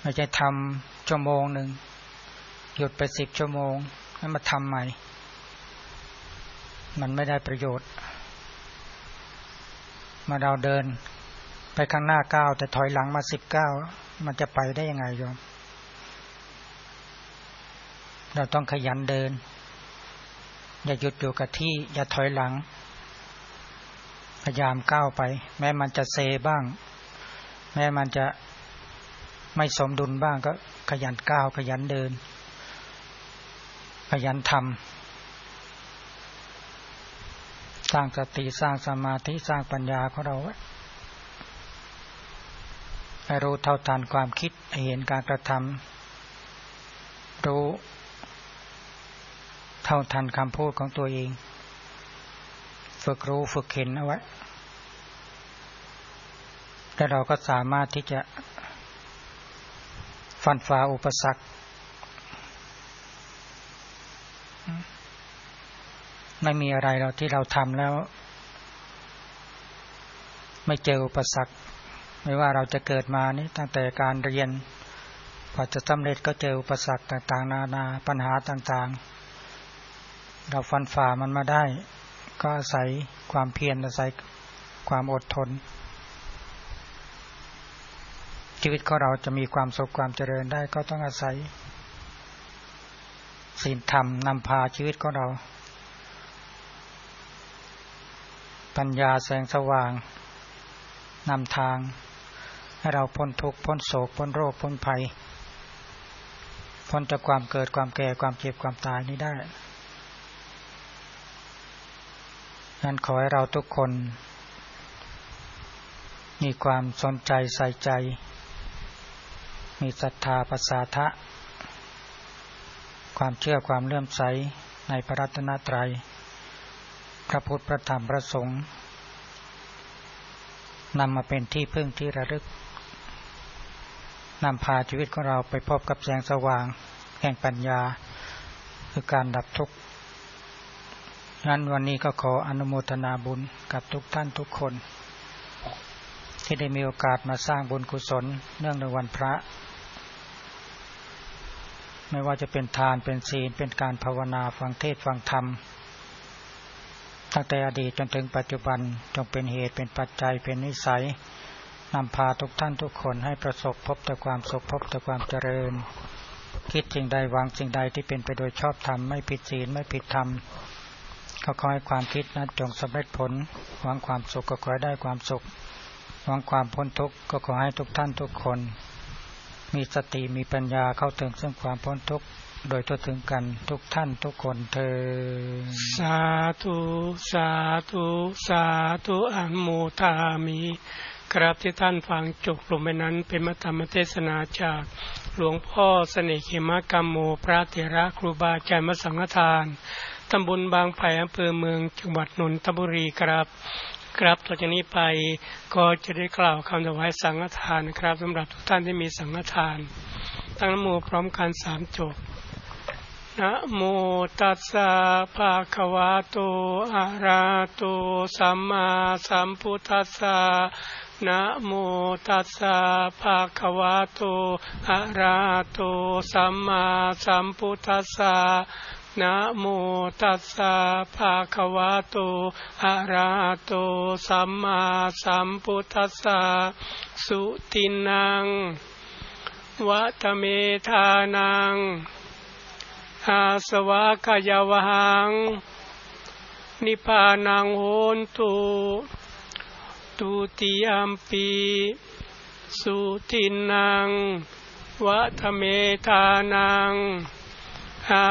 ไม่ใช่ทำชั่วโมงหนึ่งหยุดไป10 ชั่วโมงให้มาทำใหม่มันไม่ได้ประโยชน์มาเราเดินไปข้างหน้า9แต่ถอยหลังมา19มันจะไปได้ยังไงโยมเราต้องขยันเดินอย่าหยุดอยู่กับที่อย่าถอยหลังพยายามก้าวไปแม้มันจะเซบ้างแม้มันจะไม่สมดุลบ้างก็ขยันก้าวขยันเดินขยันทำสร้างสติสร้างสมาธิสร้างปัญญาของเราให้รู้เท่าทันความคิดเห็นการกระทำรู้เท่าทันคำพูดของตัวเองฝึกรู้ฝึกเห็นเอาไว้แล้วเราก็สามารถที่จะฟันฝ่าอุปสรรคไม่มีอะไรเราที่เราทำแล้วไม่เจออุปสรรคไม่ว่าเราจะเกิดมานี่ตั้งแต่การเรียนกว่าจะสำเร็จก็เจออุปสรรคต่างๆนานาปัญหาต่างๆเราฟันฝ่ามันมาได้ก็อาศัยความเพียรอาศัยความอดทนชีวิตของเราจะมีความสุขความเจริญได้ก็ต้องอาศัยศีลธรรมนำพาชีวิตของเราปัญญาแสงสว่างนำทางให้เราพ้นทุกข์พ้นโศกพ้นโรคพ้นภัยพ้นจากความเกิดความแก่ความเจ็บความตายนี้ได้นั้นขอให้เราทุกคนมีความสนใจใส่ใจมีศรัทธาประสาทะความเชื่อความเลื่อมใสในพระรัตนตรัยพระพุทธพระธรรมพระสงฆ์นำมาเป็นที่พึ่งที่ระลึกนำพาชีวิตของเราไปพบกับแสงสว่างแห่งปัญญาคือการดับทุกข์งั้นวันนี้ก็ขออนุโมทนาบุญกับทุกท่านทุกคนที่ได้มีโอกาสมาสร้างบุญกุศลเนื่องในวันพระไม่ว่าจะเป็นทานเป็นศีลเป็นการภาวนาฟังเทศน์ฟังธรรมตั้งแต่อดีตจนถึงปัจจุบันจงเป็นเหตุเป็นปัจจัยเป็นนิสัยนำพาทุกท่านทุกคนให้ประสบพบแต่ความสุขพบแต่ความเจริญคิดสิ่งใดหวังสิ่งใดที่เป็นไปโดยชอบธรรมไม่ผิดศีลไม่ผิดธรรมก็ขอให้ความคิดนั้นจงสำเร็จผลหวังความสุขก็ขอให้ได้ความสุขหวังความพ้นทุกข์ก็ขอให้ทุกท่านทุกคนมีสติมีปัญญาเข้าถึงซึ่งความพ้นทุกข์โดยทั่วถึงกันทุกท่านทุกคนเทอญสาธุสาธุสาธุอนุโมทามิครับที่ท่านฟังจบลงไปนั้นเป็นธรรมเทศนาจากหลวงพ่อเสน่ห์เขมกัมโมพระเถระครูบาอาจารย์สังฆทานตำบลบางไผ่อำเภอเมืองจังหวัดนนทบุรีครับต่อจากนี้ไปก็จะได้กล่าวคำถวายสังฆทานนะครับสำหรับทุกท่านที่มีสังฆทานตั้งนะโมพร้อมกัน3 จบนะโมตัสสะภะคะวะโตอะระหะโตสัมมาสัมพุทธัสสะนะโมตัสสะภะคะวะโตอะระหะโตสัมมาสัมพุทธัสสะนะโมตัสสะภะคะวะโตอะระหะโตสัมมาสัมพุทธัสสะสุตินังวัฏเมธานังอาสวะกายวหังนิพพานังโหนตุตุติยัมปิสุตินังวัฏเมธานัง